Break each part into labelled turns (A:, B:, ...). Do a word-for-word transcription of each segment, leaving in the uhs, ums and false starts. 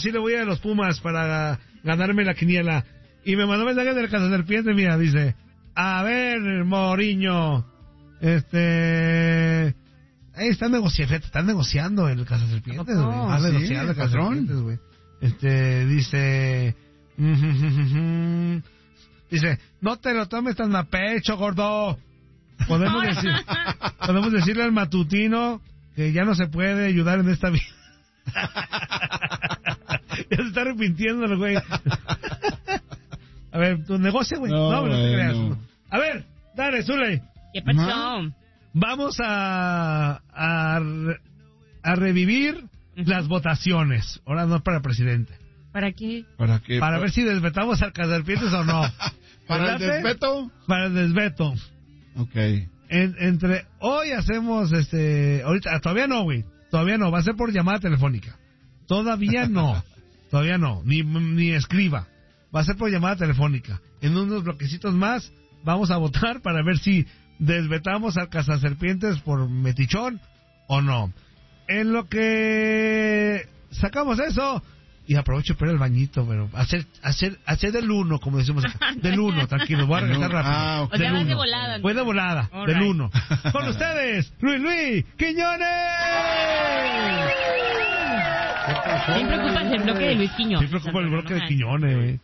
A: sí le voy a los Pumas para ganarme la quiniela. Y me mandó mensaje del Cazaserpientes, mira, dice, a ver, Mourinho, este... Ahí están negociando, están negociando el Cazaserpientes, güey.
B: No,
A: Están
B: sí,
A: negociando el Cazaserpientes, güey. Este, dice... Dice, no te lo tomes tan a pecho, gordo. Podemos decir, podemos decirle al matutino que ya no se puede ayudar en esta vida. Ya se está arrepintiendo el güey. A ver, tu negocio, güey. No, no, no te creas. No. A ver, dale, Zuley.
C: ¿Qué pasó?
A: Vamos a, a, a revivir uh-huh. las votaciones. Ahora no para presidente.
C: ¿Para qué?
B: ¿Para qué?
A: Para ver si desvetamos al Cazaserpientes o no.
B: ¿Para el desveto?
A: Para el desveto.
B: Ok.
A: En, entre hoy hacemos este... Ahorita, todavía no, güey. Todavía no. Va a ser por llamada telefónica. Todavía no. Todavía no. Ni, ni escriba. Va a ser por llamada telefónica. En unos bloquecitos más vamos a votar para ver si desvetamos al Cazaserpientes por metichón o no. En lo que sacamos eso... Y aprovecho para el bañito, pero hacer hacer hacer del uno, como decimos acá. Del uno, tranquilo, voy a regresar rápido.
C: Ah, okay. O sea, vas de volada.
A: Voy de volada, all del right. uno. Con ustedes, Luis Luis Quiñones.
C: ¿Quién preocupa el bloque de Luis Quiñones?
A: ¿Quién preocupa el bloque de Quiñones, güey?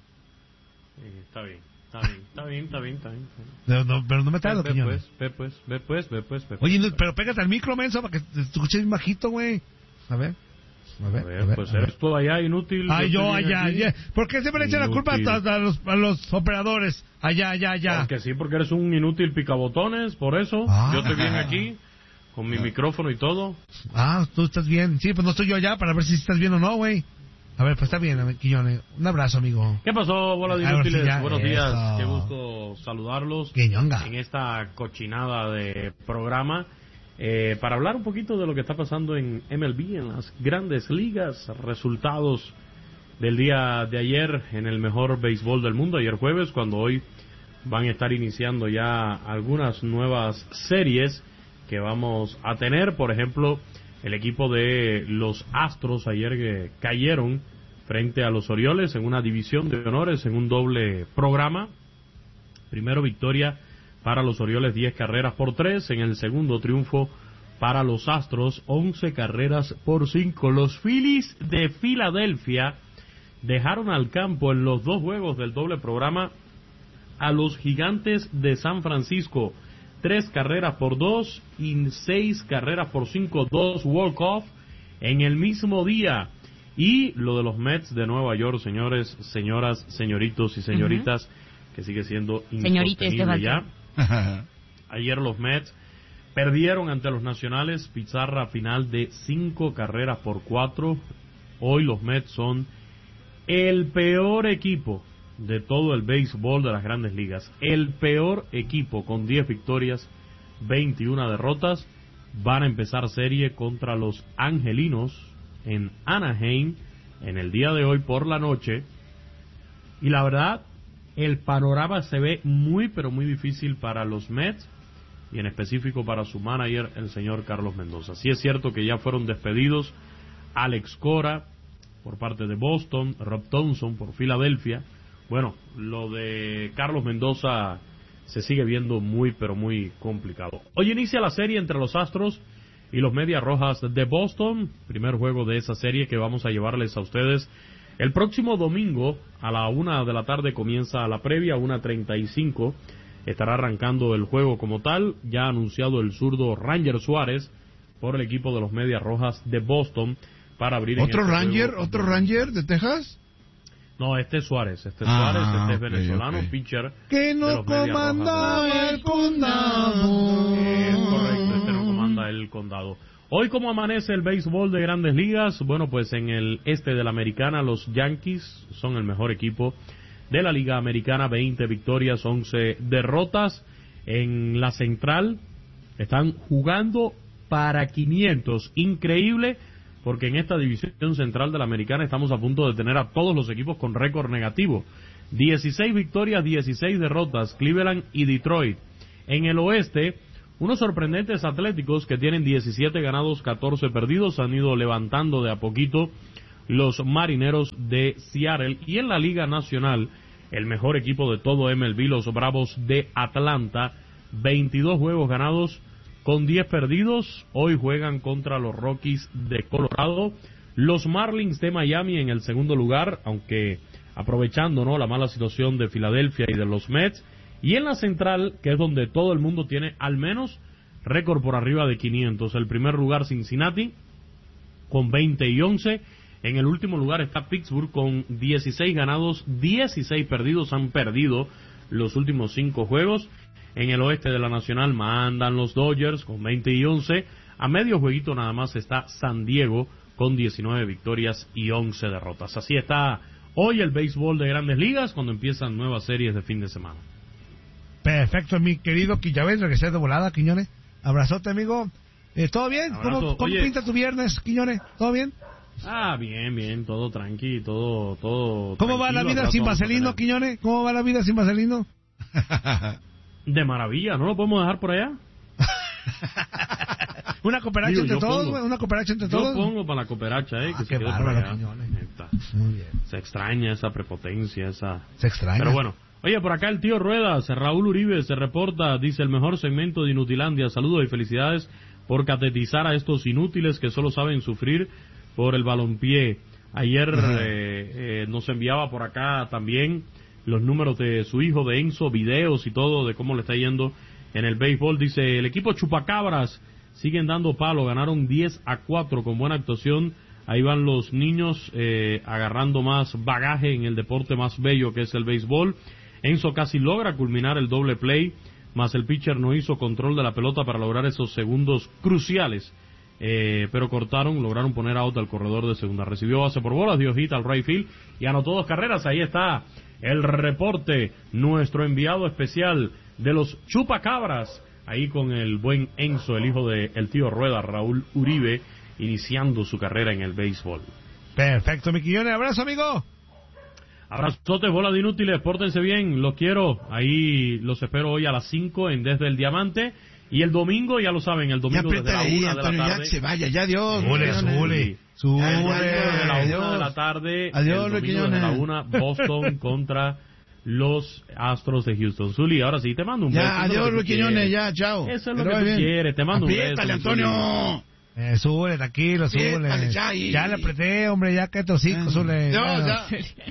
D: Eh, está bien, está bien, está bien, está bien, está bien.
A: No, no, pero no me traes los Quiñones.
D: Ve pues, ve pues, ve pues, ve pues.
A: Oye, no, pero pégate al micro, menso, para que te escuches bien bajito, güey. A ver. A ver,
D: a ver,
A: a ver,
D: pues
A: a ver.
D: eres tú allá inútil.
A: Ay, yo allá, allá. ¿Por qué siempre le echan la culpa a, a, los, a los operadores? Allá, allá, allá.
D: Porque sí, porque eres un inútil picabotones, por eso. Ah. Yo estoy bien aquí, con mi ah. micrófono y todo.
A: Ah, tú estás bien. Sí, pues no estoy yo allá para ver si estás bien o no, güey. A ver, pues está bien, Quiñones. Un abrazo, amigo.
D: ¿Qué pasó, bola de inútiles? Sí, Buenos eso. días. Qué gusto saludarlos.
A: Quiñonga.
D: En esta cochinada de programa. Eh, para hablar un poquito de lo que está pasando en M L B, en las grandes ligas, resultados del día de ayer en el mejor béisbol del mundo, ayer jueves, cuando hoy van a estar iniciando ya algunas nuevas series que vamos a tener. Por ejemplo, el equipo de los Astros ayer que cayeron frente a los Orioles en una división de honores, en un doble programa. Primero victoria para los Orioles, diez carreras por tres. En el segundo triunfo para los Astros, once carreras por cinco. Los Phillies de Filadelfia dejaron al campo en los dos juegos del doble programa a los Gigantes de San Francisco. Tres carreras por dos y seis carreras por cinco. Dos walk-off en el mismo día. Y lo de los Mets de Nueva York, señores, señoras, señoritos y señoritas, uh-huh. que sigue siendo insostenible ya. Ayer los Mets perdieron ante los Nacionales, pizarra final de cinco carreras por cuatro. Hoy los Mets son el peor equipo de todo el béisbol de las grandes ligas. El peor equipo con diez victorias, veintiuna derrotas. Van a empezar serie contra los Angelinos en Anaheim en el día de hoy por la noche. Y la verdad, el panorama se ve muy pero muy difícil para los Mets y en específico para su manager, el señor Carlos Mendoza. Sí es cierto que ya fueron despedidos Alex Cora por parte de Boston, Rob Thompson por Filadelfia. Bueno, lo de Carlos Mendoza se sigue viendo muy pero muy complicado. Hoy inicia la serie entre los Astros y los Medias Rojas de Boston, primer juego de esa serie que vamos a llevarles a ustedes. El próximo domingo a la una de la tarde comienza la previa, una treinta y cinco. Estará arrancando el juego como tal. Ya ha anunciado el zurdo Ranger Suárez por el equipo de los Medias Rojas de Boston para abrir.
B: ¿Otro
D: este
B: Ranger?
D: juego.
B: ¿Otro Ranger de Texas?
D: No, este es Suárez. Este es
B: Ah,
D: Suárez, este es
B: okay,
D: venezolano,
B: okay.
D: pitcher.
A: Que no comanda el condado.
D: Es correcto, este no comanda el condado. Hoy, ¿cómo amanece el béisbol de Grandes Ligas? Bueno, pues en el este de la Americana, los Yankees son el mejor equipo de la Liga Americana, veinte victorias, once derrotas. En la Central están jugando para quinientos. Increíble, porque en esta división central de la Americana estamos a punto de tener a todos los equipos con récord negativo. dieciséis victorias, dieciséis derrotas, Cleveland y Detroit. En el oeste, unos sorprendentes Atléticos que tienen diecisiete ganados, catorce perdidos, han ido levantando de a poquito los Marineros de Seattle. Y en la Liga Nacional, el mejor equipo de todo M L B, los Bravos de Atlanta, veintidós juegos ganados con diez perdidos. Hoy juegan contra los Rockies de Colorado. Los Marlins de Miami en el segundo lugar, aunque aprovechando, ¿no?, la mala situación de Filadelfia y de los Mets. Y en la central, que es donde todo el mundo tiene al menos récord por arriba de quinientos. El primer lugar Cincinnati con veinte y once. En el último lugar está Pittsburgh con dieciséis ganados, dieciséis perdidos. Han perdido los últimos cinco juegos. En el oeste de la Nacional mandan los Dodgers con veinte y once. A medio jueguito nada más está San Diego con diecinueve victorias y once derrotas. Así está hoy el béisbol de Grandes Ligas cuando empiezan nuevas series de fin de semana.
A: Perfecto, mi querido Quiñones, regresé de volada, Quiñones. Abrazote, amigo. Eh, ¿Todo bien?
D: Abrazo.
A: ¿Cómo, cómo
D: Oye,
A: pinta tu viernes, Quiñones? ¿Todo bien?
D: Ah, bien, bien, todo tranqui, todo, todo.
A: ¿Cómo va la vida sin vaselino, Quiñones? ¿Cómo va la vida sin vaselino?
D: De maravilla, ¿no lo podemos dejar por allá?
A: Una cooperacha
D: Digo,
A: entre
D: yo
A: todos,
D: pongo.
A: güey, una cooperacha entre
D: Yo
A: todos.
D: pongo para la cooperacha, eh,
A: Ah,
D: que
A: qué
D: se quede por
A: bárbaro,
D: allá.
A: Quiñones.
D: Neta.
A: Muy bien.
D: Se extraña esa prepotencia, esa...
A: Se extraña.
D: Pero bueno, oye, por acá el tío Ruedas, Raúl Uribe se reporta, dice el mejor segmento de Inutilandia. Saludos y felicidades por catetizar a estos inútiles que solo saben sufrir por el balompié. Ayer eh, eh, nos enviaba por acá también los números de su hijo, de Enzo, videos y todo de cómo le está yendo en el béisbol. Dice, el equipo Chupacabras siguen dando palo, ganaron diez a cuatro con buena actuación. Ahí van los niños eh, agarrando más bagaje en el deporte más bello que es el béisbol. Enzo casi logra culminar el doble play, más el pitcher no hizo control de la pelota para lograr esos segundos cruciales. Eh, pero cortaron, lograron poner out al corredor de segunda. Recibió base por bolas, dio hit al right field y anotó dos carreras. Ahí está el reporte, nuestro enviado especial de los Chupacabras, ahí con el buen Enzo, el hijo de el tío Rueda, Raúl Uribe, iniciando su carrera en el béisbol.
A: Perfecto, mi Quiñones. Abrazo, amigo.
D: Abrazotes, bola de inútiles, pórtense bien, los quiero. Ahí los espero hoy a las cinco en Desde el Diamante. Y el domingo, ya lo saben, el domingo desde la
B: ahí,
D: una de
B: Antonio,
D: la
B: ya
D: tarde.
B: que se vaya, ya adiós.
A: Zule,
B: Quiñones.
A: Zule,
D: Zule.
A: Zule.
D: El domingo desde la
B: Adiós.
D: una de la tarde.
B: Adiós,
D: el
B: Luis
D: domingo desde la
B: Quiñones.
D: una, Boston contra los Astros de Houston. Zuli, ahora sí, te mando un beso.
B: Ya,
D: Eso es lo
B: adiós,
D: que
B: Luis
D: tú
B: Quiñones,
D: quieres.
B: ya, chao.
D: Eso es lo
B: Que
D: que
B: vaya
D: tú
B: bien.
D: quieres, te mando un beso.
B: Apriétale,
D: Zuli.
B: Antonio.
A: Eh, Zule, tranquilo, Zule.
B: Apriétale, ya, y-
A: Ya le apreté, hombre, ya que te hocico, Zule.
B: Dios, ya.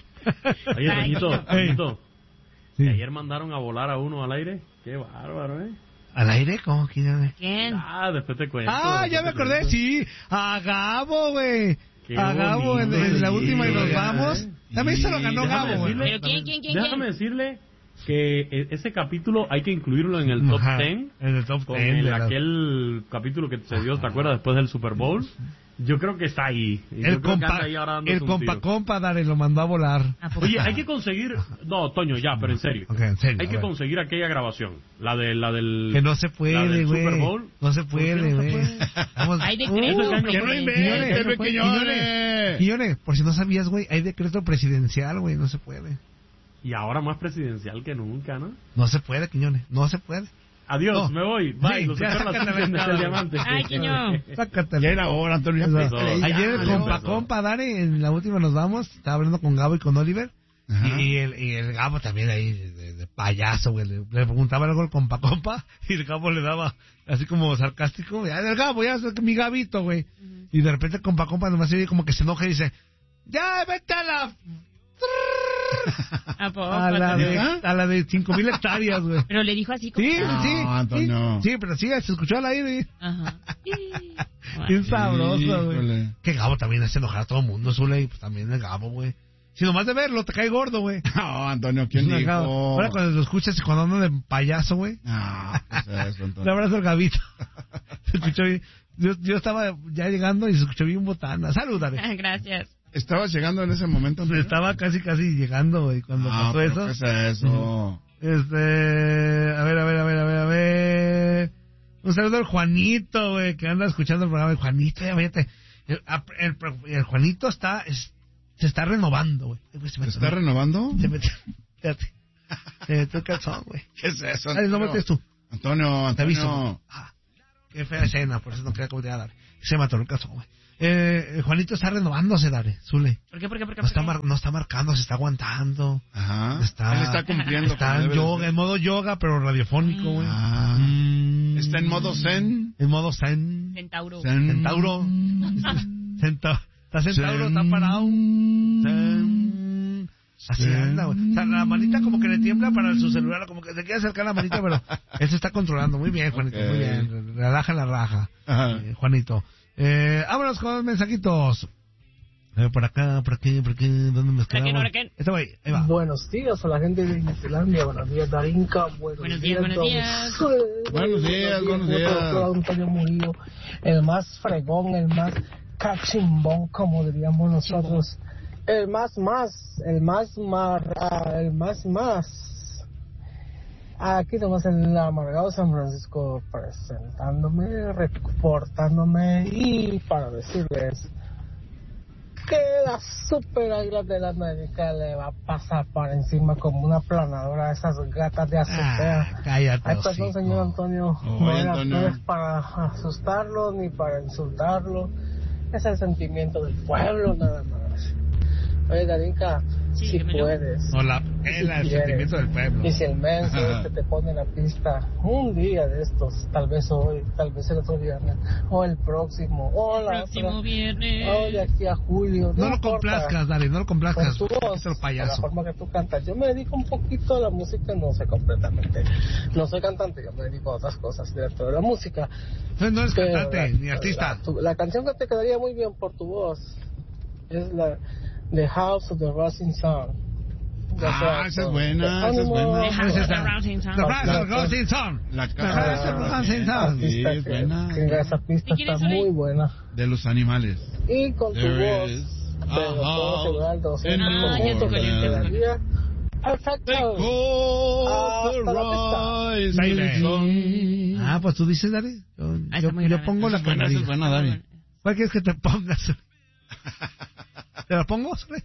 D: Oye, Toñito, Toñito,
A: Sí.
D: que ayer mandaron a volar a uno al aire. Qué bárbaro, ¿eh?
A: ¿Al aire? ¿Cómo, Quiñones?
C: ¿Quién?
D: Ah, después te cuento.
A: Ah,
D: después
A: ya me
D: te
A: acordé,
D: cuento.
A: sí. A Gabo, güey.
D: Qué
A: A Gabo en,
D: bonito,
A: en la
B: sí,
A: última y nos
B: ya,
A: vamos.
B: eh.
A: También se lo ganó
D: Déjame
A: Gabo, güey.
D: decirle-
C: ¿Pero quién, quién, quién,
D: Déjame
C: quién?
D: decirle que e- ese capítulo hay que incluirlo en el top
A: Ajá,
D: diez.
A: En el top
D: Con
A: ten.
D: el,
A: de la-
D: aquel capítulo que se dio, ¿te acuerdas? Después del Super Bowl. Yo creo que está ahí. Y yo
A: El
D: creo que anda
A: compa,
D: ahí ahora dándose
A: el
D: un
A: compa,
D: tiro.
A: compa, dale, lo mandó a volar.
C: ¿A poco?
D: Oye, hay que conseguir... No, Toño, ya, pero en serio.
A: Ok, en serio,
D: Hay
A: a
D: que
A: ver.
D: conseguir aquella grabación. La, de, la del...
A: Que no se
D: la
A: puede,
D: del
A: güey.
D: Super Bowl.
A: No se
D: ¿Por qué
A: puede,
D: no se
A: güey.
D: puede?
A: Vamos-
C: Hay
A: Uh,
C: decreto
D: que no
C: presidencial.
B: inventes,
A: Quiñones,
B: Quiñones.
A: Quiñones, por si no sabías, güey, hay decreto presidencial, güey, no se puede.
D: Y ahora más presidencial que nunca, ¿no?
A: No se puede, Quiñones, no se puede.
D: Adiós,
A: No.
D: me voy. Bye,
A: Sí,
D: los
A: ya
D: espero a las
A: sácate
D: cinco
A: la
D: en el
A: entrada.
D: Diamante.
C: Ay, Quiñón.
A: Sácatelo.
B: Ya era hora, Antonio.
A: Eso.
B: Ya, apriétale, ya,
A: Ayer el
B: adiós.
A: compa, compa Dani, en la última nos vamos, estaba hablando con Gabo y con Oliver.
B: Ajá.
A: Y, y el, y el Gabo también ahí, de, de payaso, güey. Le, le preguntaba algo al compa compa y el Gabo le daba así como sarcástico. Ya, el Gabo, ya es mi Gabito, güey. Y de repente el compa compa nomás se oye como que se enoja y dice, ya, vete a la...
C: ¿A poco?
A: A la de,
B: ¿Ah?
A: a la de cinco mil hectáreas, güey.
C: Pero le dijo así como...
A: Sí,
B: No,
A: sí,
B: Antonio.
A: sí, sí, pero sí, se escuchó al aire.
C: Ajá.
A: Bien sabroso, güey.
B: Híjole.
A: Que Gabo también hace enojar a todo el mundo, Zule, y pues también el Gabo, güey. Si nomás de verlo te cae gordo, güey.
B: No, Antonio, ¿quién
A: Es un
B: dijo?
A: Gabo. Ahora cuando lo escuchas y cuando anda de payaso, güey.
B: No, pues eso,
A: Un
B: Antonio.
A: abrazo al Gabito. Se escuchó bien. Yo, yo estaba ya llegando y se escuchó bien botana. Salúdame.
C: Gracias.
B: ¿Estabas llegando en ese momento, Antonio?
A: Estaba casi, casi llegando, güey, cuando
B: Ah,
A: pasó
B: pero
A: eso.
B: ¿qué es eso?
A: Este, a ver, a ver, a ver, a ver, a ver. Un saludo al Juanito, güey, que anda escuchando el programa. El Juanito, ya fíjate. El, el, el Juanito está, es, se está renovando, güey. Se
B: ¿Se
A: metió-
B: está renovando?
A: Se metió, fíjate. Se metió el calzón, güey.
B: ¿Qué es eso,
A: Ay, no metes tú.
B: Antonio,
A: Te aviso.
B: Antonio.
A: Ah, qué fea escena, por eso no quería que te iba a dar. Se mató el calzón, güey. Eh, Juanito está renovándose, Dare, Zule.
C: ¿Por qué, por qué, por qué?
A: No está,
C: por qué?
A: mar- no está marcando, se está aguantando.
B: Ajá.
A: Está,
B: Él está cumpliendo.
A: Está
B: como
A: en
B: debe de
A: yoga,
B: ser.
A: en modo yoga, pero radiofónico, güey.
B: Ah.
A: Mm.
B: Está en modo zen.
A: En modo zen.
C: Centauro.
B: Zen.
A: Centauro. Centa- Está centauro,
B: Zen.
A: está parado. Zen. Así
B: Zen.
A: anda, güey. O sea, la manita como que le tiembla para su celular, como que se quiere acercar la manita, pero él se está controlando. Muy bien, Juanito,
B: Ok.
A: muy bien. Relaja la raja,
B: Ajá.
A: eh, Juanito. Eh, vámonos con los mensajitos. Eh, por acá, por aquí, por aquí, ¿dónde me
C: Por aquí,
A: quedamos?
C: por aquí.
A: Este güey, ahí va.
E: Buenos días a la gente de Islandia, buenos días Darinka, buenos,
C: Buenos días, buenos
E: don
C: días.
E: Zul,
B: Buenos días, buenos
E: el
B: días.
E: doctor Antonio Murillo, el más fregón, el más cachimbón, como diríamos nosotros, el más más, el más más, ah, el más más. Aquí nomás en el amargado San Francisco presentándome, reportándome y para decirles que la super águila de la América le va a pasar por encima como una planadora a esas gatas de azotea.
A: Ah, cállate,
E: Ay, perdón,
A: hocico.
E: señor Antonio.
B: Oye,
E: No era,
B: Antonio.
E: no es para asustarlo ni para insultarlo. Es el sentimiento del pueblo, nada más. Oye, Darinka,
C: Sí,
E: si
C: dímelo.
E: puedes.
A: No, la, el, el
E: quieres.
A: sentimiento del pueblo.
E: Y si el menso este te pone en la pista un día de estos, tal vez hoy, tal vez el otro viernes, o el próximo, o la
C: Próximo
E: otra,
C: viernes.
E: o de aquí a julio.
A: No lo
E: importa.
A: complazcas, Dale, no lo complazcas.
E: Con tu voz,
A: Otro
E: con la
A: payaso.
E: forma que tú cantas. Yo me dedico un poquito a la música, no sé completamente. No soy cantante, yo me dedico a otras cosas dentro de la música.
A: Entonces no eres
E: Pero
A: cantante
E: la-
A: ni artista.
E: La, tu- la canción que te quedaría muy bien por tu voz es la The House of the Rising Sun. Ya
B: Ah,
E: sea
B: esa es
E: con
B: buena,
E: The
B: esa es
E: Animals,
B: buena.
C: The
A: ¿Cuál
C: House
A: es
C: of the
A: esa?
C: Rising Sun.
A: The Rise of the Rising Sun.
B: La
A: The
B: casa
A: Rise of the Rising Sun.
E: artista
B: Sí, es
E: que-
B: buena.
E: que esa pista
C: ¿Y quién
E: está
C: es ahí?
E: muy buena.
B: De los animales.
E: Y con tu
B: There
E: voz,
B: is
E: te
B: a
E: lo puedo
B: house
E: asegurar
B: in
E: doscientos por
C: Ah, ya
E: ciento
C: sé cuál
E: que
C: es,
E: te
C: ya sé cuál es.
E: daría perfecto.
B: They call
E: Hasta la
B: the
A: Baby.
B: rising sun.
A: Ah, pues tú dices, Dale. Yo,
C: Ah,
A: yo,
C: está muy
A: yo
C: grave.
A: pongo
B: Esa
A: la
B: es buena, esa es
A: canadilla.
B: buena, Dani.
A: ¿Cuál quieres que te pongas? ¿Te la pongo? Sole?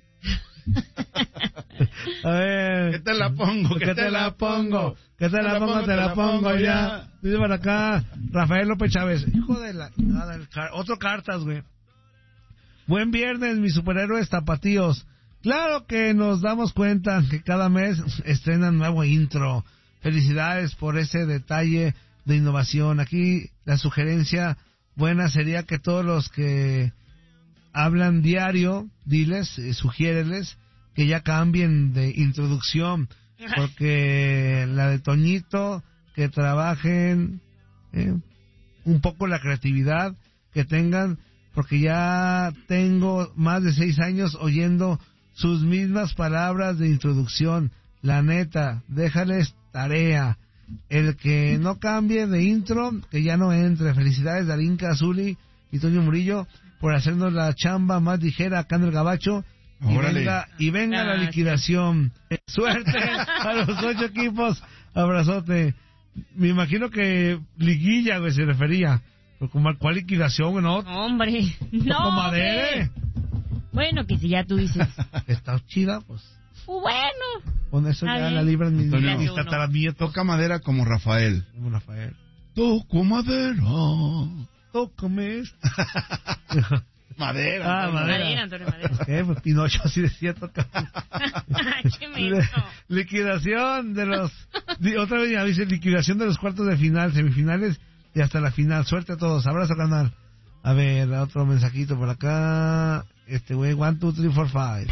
A: A ver.
B: ¿Qué te la pongo?
A: ¿Qué te la pongo? ¿Qué te la pongo? Te la pongo ya. Dice para acá, Rafael López Chávez. Hijo de la... nada, el car- Otro cartas, güey. Buen viernes, mis superhéroes tapatíos. Claro que nos damos cuenta que cada mes estrenan nuevo intro. Felicidades por ese detalle de innovación. Aquí la sugerencia buena sería que todos los que hablan diario, diles, eh, sugiéreles que ya cambien de introducción, porque la de Toñito, que trabajen eh, un poco la creatividad, que tengan, porque ya tengo más de seis años oyendo sus mismas palabras de introducción. La neta, déjales tarea. El que no cambie de intro, que ya no entre. Felicidades, Darinka, Azuli y Toño Murillo, por hacernos la chamba más ligera acá en el Gabacho. Y
B: Órale.
A: venga, y venga la
C: Gracias.
A: liquidación. Suerte a los ocho equipos. Abrazote. Me imagino que liguilla, güey, se refería. Pero como, ¿cuál liquidación, güey? No,
C: Hombre, no.
A: comadre.
C: hombre. Bueno, que si ya tú dices.
A: Está chida, pues.
C: Bueno.
A: Con eso
C: Está
A: ya
C: bien.
A: la libran mis,
B: Antonio.
A: mis tataranietos.
B: Toca madera como Rafael.
A: Como Rafael.
B: Toco madera.
A: Tócame.
B: Madera.
A: Ah,
B: Antonio.
A: madera.
C: Madera, Antonio, madera.
A: ¿Qué? Pues Pinocho así decía toca.
C: Qué menso.
A: Liquidación de los... di- Otra vez ya dice liquidación de los cuartos de final, semifinales y hasta la final. Suerte a todos. Abrazo, canal. A ver, otro mensajito por acá. Este güey, one, two, three, four, five.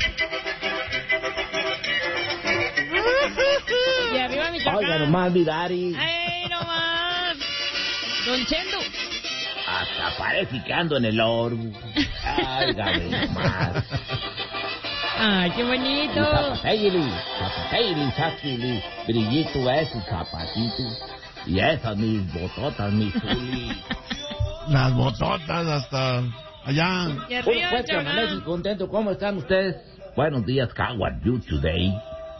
C: Y arriba Michoacán.
F: Oiga nomás, mi Dari.
C: ¡Ay, no más! Don Chendo.
F: Hasta parece que ando en el orbo. Óigame nomás.
C: ¡Ay, qué
F: Y
C: bonito!
F: zapateiri, zapateiri, sáquili, brillito esos zapatitos. Y esas mis bototas, mis zuli.
B: Las bototas hasta allá.
C: Y
F: Bueno,
C: arriba
F: pues, que amanece
C: Michoacán.
F: contento. ¿Cómo están ustedes? Buenos días, how are you today?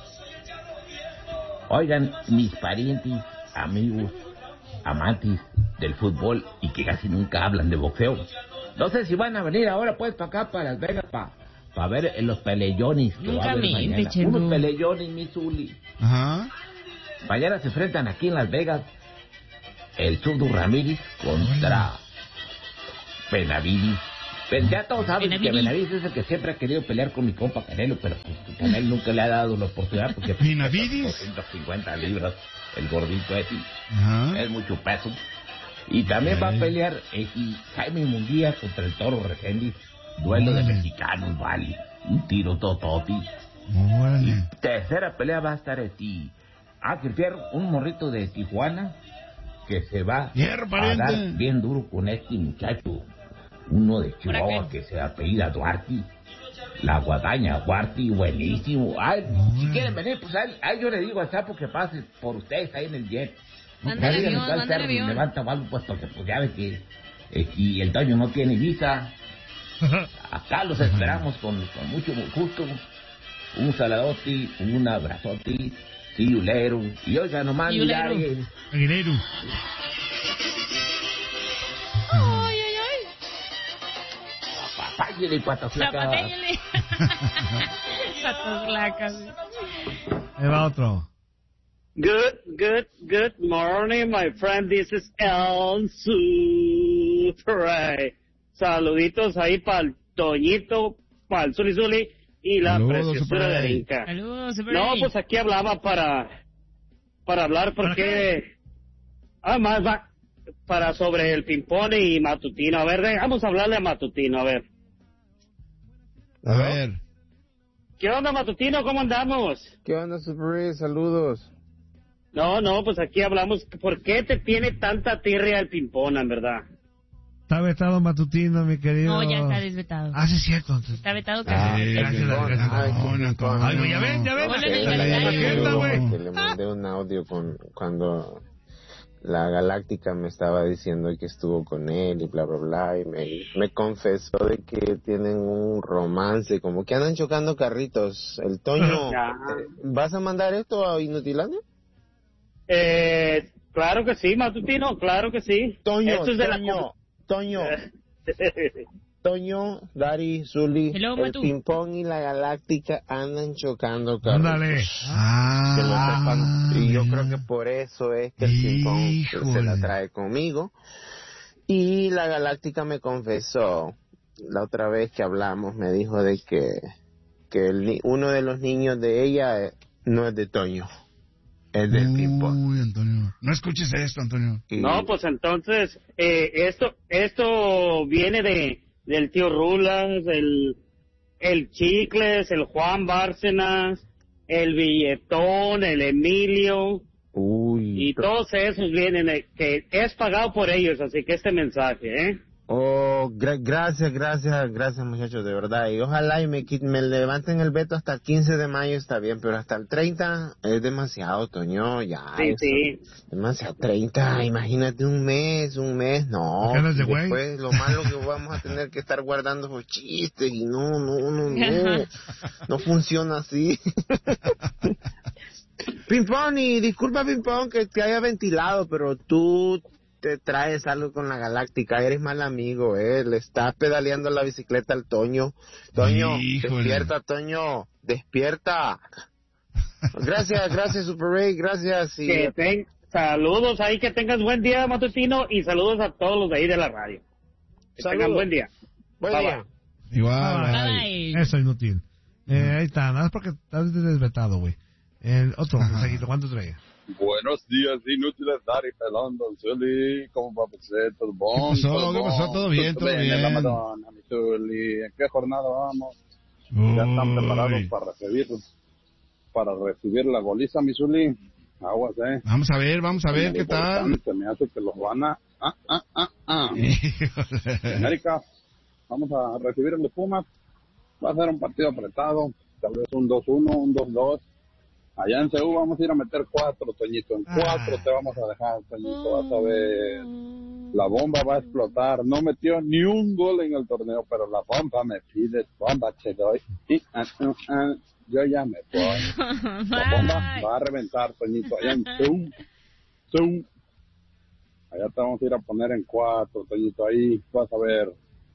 F: Oigan, mis parientes, amigos, amantes del fútbol y que casi nunca hablan de boxeo. No sé si van a venir ahora pues para acá, para Las Vegas, para pa ver eh, los peleones que va a haber
C: Nunca mente,
F: mañana.
C: Chendo.
F: Unos peleones, mi Zuli.
B: Ajá.
F: Mañana se enfrentan aquí en Las Vegas el Zurdo Ramírez contra Benavides. Pero ya todos saben que
C: Benavides.
F: Benavides es el que siempre ha querido pelear con mi compa Canelo, pero pues, Canelo nunca le ha dado la oportunidad porque...
B: ¿Benavides?
F: doscientas cincuenta libras, el gordito ese,
B: Ajá.
F: es mucho peso. Y también va a pelear eh, y Jaime Munguía contra el Toro Reséndiz, duelo de
B: Órale.
F: mexicanos, vale, un tiro tototi.
B: Órale.
F: Tercera pelea va a estar este Ángel Fierro, un morrito de Tijuana que se va
B: Fierro,
F: a
B: pariente.
F: dar bien duro con este muchacho, uno de Chihuahua
C: qué?
F: que se apellida Duarte, la guadaña Duarte, buenísimo. Ay, si quieren venir, pues ahí, ahí yo le digo al Sapo que pase por ustedes ahí en el jet.
C: Manda el
F: Ya díganle
C: avión,
F: que al
C: manda el
F: Cerro
C: avión.
F: levanta algo, pues porque pues ya ve que eh, si el Toño no tiene visa, acá los esperamos con, con mucho gusto. Un saladote, un abrazote, ciulero. Y oiga, nomás mirar,
C: Ciulero.
F: eh,
A: Aguilero.
C: Ay, ay, ay.
F: papáyele, patas flacas.
C: Zapatéñale. Patas flacas.
A: Ahí va otro.
G: Good, good, good morning, my friend. This is El Super. Saluditos ahí para el Toñito, para el Zuli Zuli y la
B: Saludos,
G: preciosura
B: Super.
G: de Inca.
C: Saludos, Super
G: No,
C: Ray.
G: pues aquí hablaba para para hablar
A: ¿Para
G: porque además va para sobre el ping-pong y Matutino. A ver, ve, vamos a hablarle a Matutino, a ver.
B: A ver.
G: ¿Qué onda, Matutino? ¿Cómo andamos?
H: ¿Qué onda, Super Ray? Saludos.
G: No, no, pues aquí hablamos. ¿Por qué te tiene tanta tirria el ping-pong, en verdad?
A: Está vetado matutino, mi querido.
C: No, ya está desvetado.
A: Ah, sí, es cierto. entonces.
C: Está vetado que
B: Ah,
C: sí.
A: gracias, gracias.
H: Ay,
B: Antonio, Antonio.
A: Ay, güey, ya ven, ya ven.
C: Hola,
A: la
C: en el
A: gente,
C: calendario.
A: la gente, güey.
H: Que le mandé un audio con cuando la Galáctica me estaba diciendo que estuvo con él y bla, bla, bla, y me, me confesó de que tienen un romance, como que andan chocando carritos. El Toño,
G: Ya.
H: eh, ¿vas a mandar esto a Inutilandia?
G: Eh, claro que sí, Matutino, claro que sí.
H: Toño,
G: Esto es de la
H: Toño, Toño,
G: Eh,
H: Toño, Dari, Zuli,
C: Hello,
H: el
C: Matu.
H: ping-pong y la Galáctica andan chocando carritos.
A: Ándale.
H: Que lo
B: Ah.
H: sepan. Y yo creo que por eso es que el ping-pong se la
B: Híjole.
H: trae conmigo. Y la Galáctica me confesó, la otra vez que hablamos, me dijo de que, que el ni- uno de los niños de ella eh, no es de Toño, es del ping-pong.
B: Uy, Antonio. No escuches esto, Antonio.
H: Y-
G: No, pues entonces, eh, esto esto viene de del tío Rulas, el, el Chicles, el Juan Bárcenas, el Billetón, el Emilio,
H: Uy.
G: y todos esos vienen, eh, que es pagado por ellos, así que este mensaje, ¿eh?
H: Oh, gra- gracias, gracias, gracias muchachos, de verdad. Y ojalá y me, qui- me levanten el veto hasta el quince de mayo, está bien, pero hasta el treinta es demasiado, Toño, ya.
G: Sí,
H: eso-
G: sí.
H: Demasiado, treinta, imagínate un mes, un mes, no.
A: ¿Qué ganas de güey?
H: Después lo malo que vamos a tener que estar guardando esos chistes y no, no, no, no. No funciona así. Pimpón, y disculpa Pimpón que te haya ventilado, pero tú te traes algo con la Galáctica, eres mal amigo, eh, le estás pedaleando la bicicleta al Toño. Toño,
B: Híjole.
H: despierta, Toño, despierta. Gracias, gracias Super Ray, gracias. Y
G: Que ten- saludos ahí, que tengas buen día, Matutino, y saludos a todos los de ahí de la radio. Que
H: Saludos.
G: tengan buen día.
H: buen
G: Bye,
H: día.
B: Igual,
A: Bye,
B: bye.
C: Bye.
A: Eso, inútil. Eh, ahí está, nada más porque estás desvetado, güey. El otro mensajito, ¿cuánto trae?
I: Buenos días, inútiles, Dari, Pelón, Don Zuli, ¿cómo va a ser? ¿Todo
B: ¿Qué
I: bon?
B: pasó? ¿Qué pasó? ¿Todo bien? ¿Todo bien?
I: La Madonna, mi Zuli. ¿En qué jornada vamos? Ya están preparados
B: Uy.
I: para recibir, para recibir la goliza, mi Zuli. Aguas, eh.
B: Vamos a ver, vamos a ver qué tal.
I: Se me hace que los van a... Ah, ah, ah, ah.
B: Híjole.
I: América, vamos a recibir a los Pumas. Va a ser un partido apretado, tal vez un dos uno, un dos dos. Allá en C U vamos a ir a meter cuatro, Toñito. En cuatro te vamos a dejar, Toñito. Vas a ver. La bomba va a explotar. No metió ni un gol en el torneo, pero la bomba me pide. Bomba te doy. Y, ah, ah, ah, yo ya me voy. La bomba va a reventar, Toñito. Allá en C U. C U. Allá te vamos a ir a poner en cuatro, Toñito. Ahí vas a ver.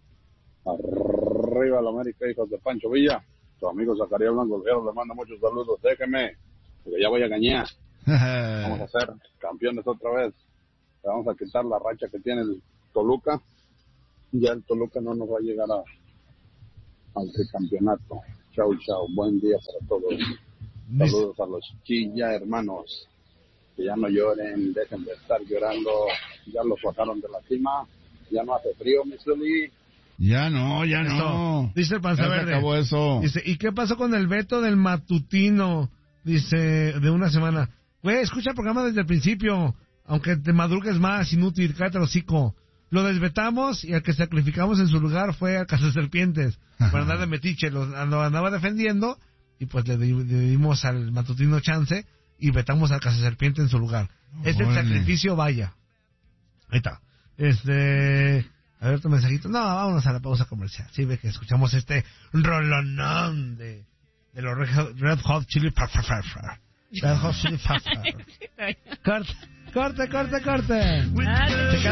I: Arriba la América, hijos de Pancho Villa. Tu amigo Zacarías Blanco Guerrero le manda muchos saludos. Déjeme, porque ya voy a gañar. Vamos a ser campeones otra vez. Le vamos a quitar la racha que tiene el Toluca. ya el Toluca no nos va a llegar a, al tricampeonato. Chau, chau. Buen día para todos. Saludos a los Chilla hermanos. Que ya no lloren, dejen de estar llorando. Ya los bajaron de la cima. Ya no hace frío, mi Zuli.
B: Ya no, ya
A: Eso.
B: no.
A: Dice el Panza
B: Ya se
A: Verde.
B: acabó eso.
A: Dice, ¿y qué pasó con el veto del matutino? Dice, de una semana. Güey, escucha el programa desde el principio. Aunque te madrugues más, inútil, cállate el hocico. Lo desvetamos y al que sacrificamos en su lugar fue al Cazaserpientes. Para andar de metiche, lo, lo andaba defendiendo y pues le, di- le dimos al matutino chance y vetamos al Cazaserpiente en su lugar. Es el
B: Órale.
A: sacrificio, vaya. Ahí está. Este... A ver tu mensajito. No, vámonos a la pausa comercial. Sí, ve que escuchamos este rolonón de, de los Red Hot, Red Hot Chili Peppers. Red Hot Chili Peppers. Corte, corte, corte, corte.
C: Ah,
A: Se